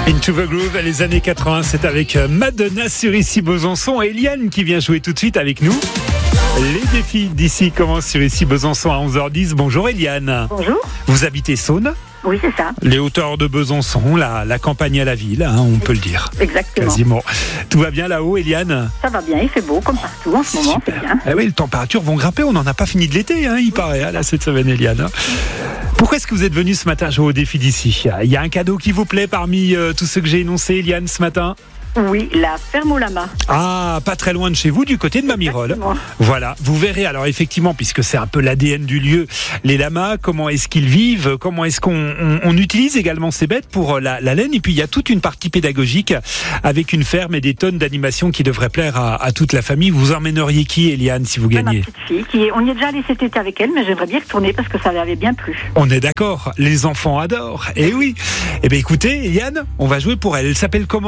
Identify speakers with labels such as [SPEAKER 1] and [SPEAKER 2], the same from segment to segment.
[SPEAKER 1] Into the Groove, les années 80, c'est avec Madonna sur Ici Besançon et Eliane qui vient jouer tout de suite avec nous. Les défis d'ici commencent sur Ici Besançon à 11h10. Bonjour Eliane.
[SPEAKER 2] Bonjour.
[SPEAKER 1] Vous habitez Saône ?
[SPEAKER 2] Oui, c'est ça.
[SPEAKER 1] Les hauteurs de Besançon, la campagne à la ville, hein, on peut le dire.
[SPEAKER 2] Exactement.
[SPEAKER 1] Quasiment. Tout va bien là-haut, Eliane ?
[SPEAKER 2] Ça va bien, il fait beau comme partout en ce moment.
[SPEAKER 1] Super.
[SPEAKER 2] C'est bien.
[SPEAKER 1] Eh oui, les températures vont grimper, on n'en a pas fini de l'été, hein, il paraît, hein, là, cette semaine, Eliane. Pourquoi est-ce que vous êtes venu ce matin jouer au défi d'ici ? Il y a un cadeau qui vous plaît parmi tous ceux que j'ai énoncés, Eliane, ce matin ?
[SPEAKER 2] Oui, la ferme au lama.
[SPEAKER 1] Ah, pas très loin de chez vous, du côté de Mamirol.
[SPEAKER 2] Exactement.
[SPEAKER 1] Voilà, vous verrez alors effectivement, puisque c'est un peu l'ADN du lieu, les lamas, comment est-ce qu'ils vivent, comment est-ce qu'on utilise également ces bêtes pour la laine, et puis il y a toute une partie pédagogique avec une ferme et des tonnes d'animations qui devraient plaire à toute la famille. Vous emmèneriez qui, Eliane, si vous gagnez ?
[SPEAKER 2] Ma petite fille, on y est déjà allé cet été avec elle, mais j'aimerais bien retourner parce que ça lui avait bien plu.
[SPEAKER 1] On est d'accord, les enfants adorent. Eh oui. Eh bien écoutez, Eliane, on va jouer pour elle. Elle s'appelle comment ?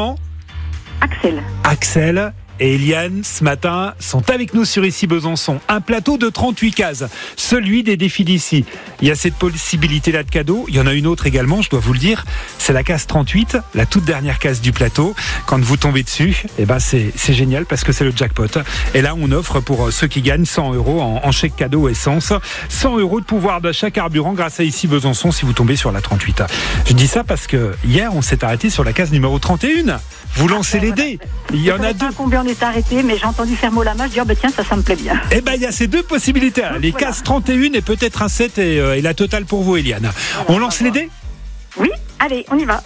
[SPEAKER 1] Axel et Eliane, ce matin, sont avec nous sur Ici Besançon. Un plateau de 38 cases, celui des défis d'ici. Il y a cette possibilité-là de cadeau. Il y en a une autre également, je dois vous le dire. C'est la case 38, la toute dernière case du plateau. Quand vous tombez dessus, eh ben c'est génial parce que c'est le jackpot. Et là, on offre pour ceux qui gagnent 100 € en chèque cadeau essence. 100 € de pouvoir d'achat carburant grâce à Ici Besançon si vous tombez sur la 38. Je dis ça parce que hier, on s'est arrêté sur la case numéro 31. Vous lancez les dés. Il y en a deux.
[SPEAKER 2] Combien on est arrêté, mais j'ai entendu ferme au lama, je dis tiens, ça me plaît bien.
[SPEAKER 1] Eh ben il y a ces deux possibilités, les cases 31 et peut-être un 7 et la totale pour vous, Eliane. On lance les dés ?
[SPEAKER 2] Oui, allez, on y va.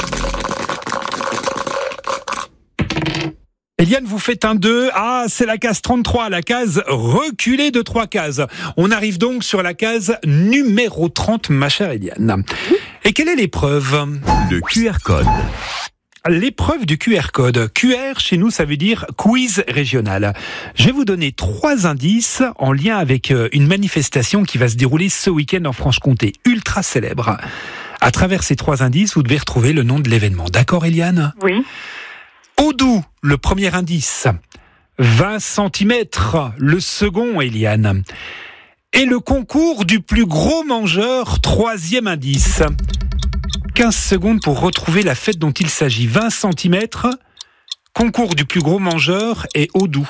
[SPEAKER 1] Eliane, vous faites un 2. Ah, c'est la case 33, la case reculée de 3 cases. On arrive donc sur la case numéro 30, ma chère Eliane. Et quelle est l'épreuve ?
[SPEAKER 3] Le QR code.
[SPEAKER 1] L'épreuve du QR code. QR, chez nous, ça veut dire quiz régional. Je vais vous donner 3 indices en lien avec une manifestation qui va se dérouler ce week-end en Franche-Comté, ultra célèbre. À travers ces 3 indices, vous devez retrouver le nom de l'événement. D'accord, Eliane ?
[SPEAKER 2] Oui.
[SPEAKER 1] Audou, le premier indice. 20 cm, le second, Eliane. Et le concours du plus gros mangeur, 3e indice. 15 secondes pour retrouver la fête dont il s'agit. 20 cm, concours du plus gros mangeur et Audou.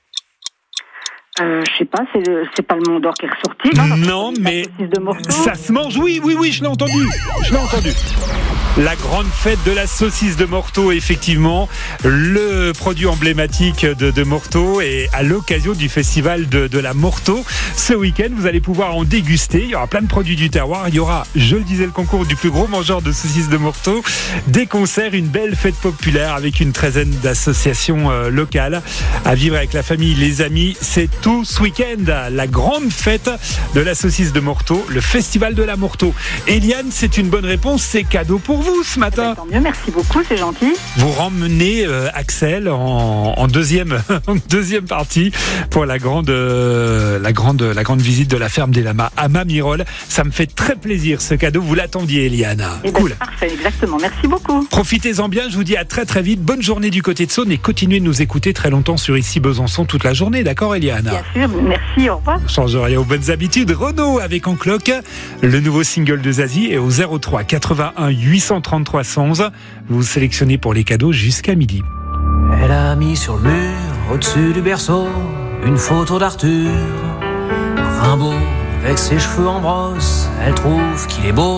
[SPEAKER 2] Je sais pas, c'est pas le Mont d'Or qui est ressorti, non ?
[SPEAKER 1] Non, mais ça se mange, oui, je l'ai entendu. La grande fête de la saucisse de Morteau, effectivement, le produit emblématique de Morteau, et à l'occasion du festival de la Morteau, ce week-end, vous allez pouvoir en déguster. Il y aura plein de produits du terroir. Il y aura, je le disais, le concours du plus gros mangeur de saucisses de Morteau, des concerts, une belle fête populaire avec une treizaine d'associations locales à vivre avec la famille, les amis. C'est tout ce week-end, la grande fête de la saucisse de Morteau, le festival de la Morteau. Eliane, c'est une bonne réponse, c'est cadeau pour vous ce matin.
[SPEAKER 2] Tant mieux, merci beaucoup, c'est gentil.
[SPEAKER 1] Vous ramenez Axel en deuxième partie pour la grande visite de la ferme des lamas à Mamirol. Ça me fait très plaisir ce cadeau. Vous l'attendiez, Eliane. Cool.
[SPEAKER 2] Parfait, exactement. Merci beaucoup.
[SPEAKER 1] Profitez-en bien. Je vous dis à très très vite. Bonne journée du côté de Saône et continuez de nous écouter très longtemps sur Ici Besançon toute la journée. D'accord, Eliane ?
[SPEAKER 2] Bien sûr, merci, au revoir.
[SPEAKER 1] Change rien aux bonnes habitudes. Renaud avec En Cloque, le nouveau single de Zazie, et au 03 81 833 111. Vous sélectionnez pour les cadeaux jusqu'à midi.
[SPEAKER 4] Elle a mis sur le mur, au-dessus du berceau, une photo d'Arthur. Rimbaud, avec ses cheveux en brosse, elle trouve qu'il est beau.